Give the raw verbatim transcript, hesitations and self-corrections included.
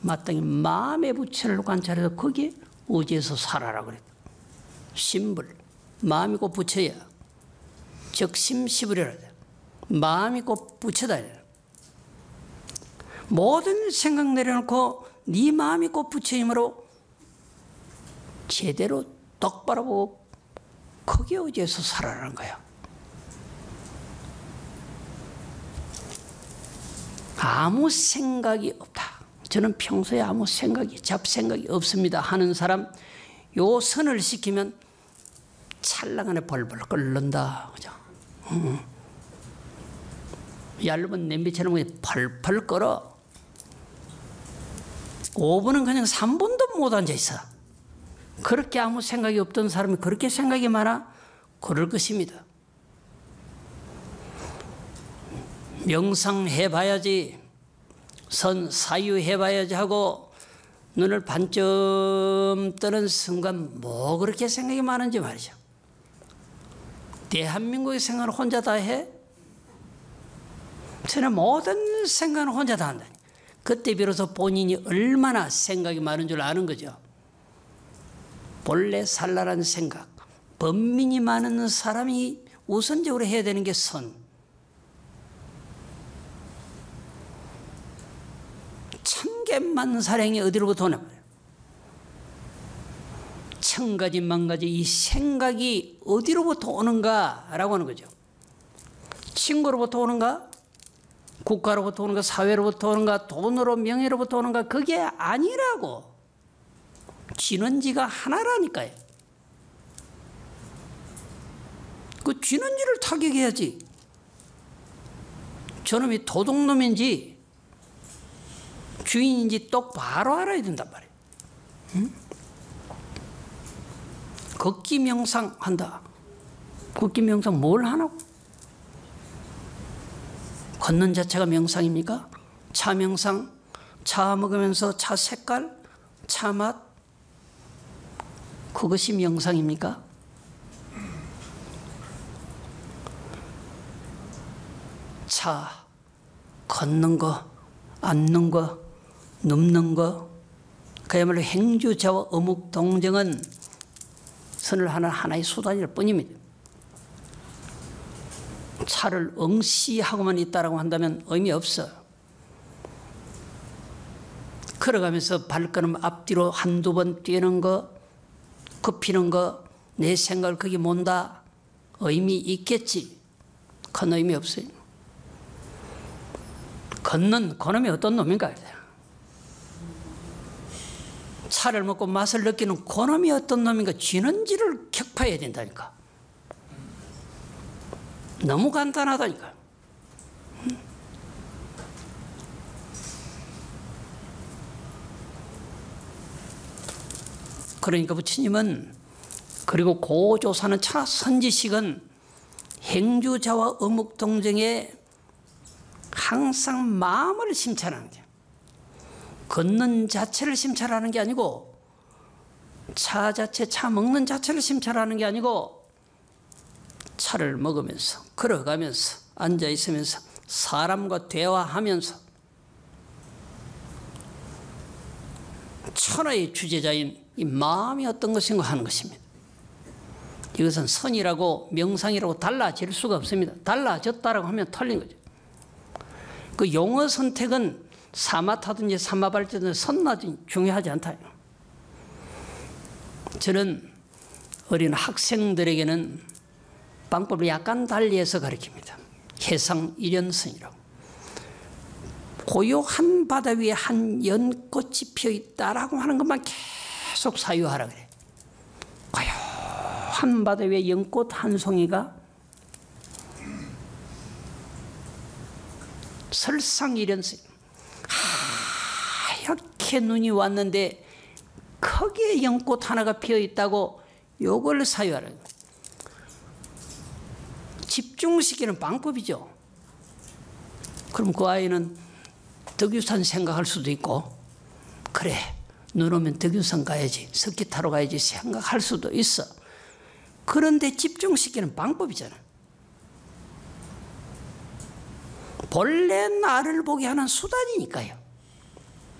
마땅히 마음의 부처를 관찰해서 거기에 의지해서 살아라 그랬다. 심불, 마음이 곧 부처야. 적심시불이라 돼. 마음이 곧 부처다. 모든 생각 내려놓고 네 마음이 곧 부처이므로 제대로 똑바로 보고 거기에 의지해서 살아라는 거야. 아무 생각이 없다. 저는 평소에 아무 생각이, 잡생각이 없습니다 하는 사람, 요 선을 시키면 찰나간에 벌벌 끓는다. 그죠? 음. 얇은 냄비처럼 펄펄 끓어. 오 분은 그냥 삼 분도 못 앉아있어. 그렇게 아무 생각이 없던 사람이 그렇게 생각이 많아? 그럴 것입니다. 명상해봐야지, 선 사유해봐야지 하고 눈을 반쯤 뜨는 순간 뭐 그렇게 생각이 많은지 말이죠. 대한민국의 생각을 혼자 다 해? 저는 모든 생각은 혼자 다 한다니. 그때 비로소 본인이 얼마나 생각이 많은 줄 아는 거죠. 본래 살라란 생각, 번민이 많은 사람이 우선적으로 해야 되는 게 선. 천개만 살행이 어디로부터 오나 말이에요. 천 가지 만 가지 이 생각이 어디로부터 오는가라고 하는 거죠. 친구로부터 오는가? 국가로부터 오는가? 사회로부터 오는가? 돈으로, 명예로부터 오는가? 그게 아니라고. 쥐는지가 하나라니까요. 그 쥐는지를 타격해야지. 저놈이 도둑놈인지 주인인지 똑바로 알아야 된단 말이에요. 응? 걷기 명상 한다. 걷기 명상 뭘 하나고? 걷는 자체가 명상입니까? 차 명상, 차 먹으면서 차 색깔, 차 맛, 그것이 명상입니까? 차, 걷는 거, 앉는 거, 눕는 거, 그야말로 행주자와 어묵동정은 선을 하는 하나의 수단일 뿐입니다. 차를 응시하고만 있다라고 한다면 의미 없어. 걸어가면서 발걸음 앞뒤로 한두 번 뛰는 거, 굽히는 거, 내 생각을 거기 몬다. 의미 있겠지. 큰 의미 없어요. 걷는 그놈이 어떤 놈인가? 차를 먹고 맛을 느끼는 그놈이 어떤 놈인가? 쥐는지를 격파해야 된다니까. 너무 간단하다니까. 그러니까 부처님은, 그리고 고조사는 차 선지식은 행주자와 어묵동정에 항상 마음을 심찰하는 거예요. 걷는 자체를 심찰하는 게 아니고, 차 자체, 차 먹는 자체를 심찰하는 게 아니고, 차를 먹으면서, 걸어가면서, 앉아있으면서, 사람과 대화하면서 천하의 주제자인 이 마음이 어떤 것인가 하는 것입니다. 이것은 선이라고 명상이라고 달라질 수가 없습니다. 달라졌다라고 하면 틀린 거죠. 그 용어 선택은 사마타든지 사마발자든지 선나든지 중요하지 않다. 저는 어린 학생들에게는 방법을 약간 달리해서 가르칩니다. 해상일연선이라고. 고요한 바다 위에 한 연꽃이 피어있다라고 하는 것만 계속 사유하라 그래. 고요한 바다 위에 연꽃 한 송이가 설상일연선. 하얗게 눈이 왔는데 크게 연꽃 하나가 피어있다고 요걸 사유하라. 집중시키는 방법이죠. 그럼 그 아이는 덕유산 생각할 수도 있고, 그래 눈 오면 덕유산 가야지, 석기 타러 가야지 생각할 수도 있어. 그런데 집중시키는 방법이잖아. 본래 나를 보게 하는 수단이니까요.